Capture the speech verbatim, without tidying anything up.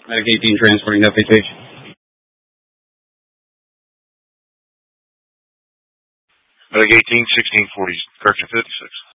Medic eighteen transporting F H H. Medic eighteen, sixteen forty, correction fifty-six.